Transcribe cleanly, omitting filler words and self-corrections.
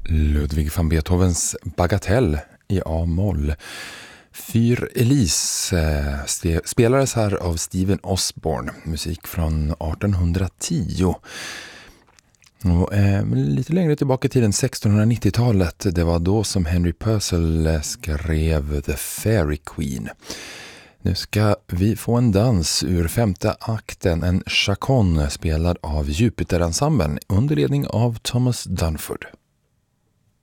Ludwig van Beethovens Bagatell i A-moll. Fyr Elise spelades här av Steven Osborne, musik från 1810. Och, lite längre tillbaka i tiden, 1690-talet, det var då som Henry Purcell skrev The Fairy Queen. Nu ska vi få en dans ur femte akten, en chaconne spelad av Jupiter-ensemblen under ledning av Thomas Dunford.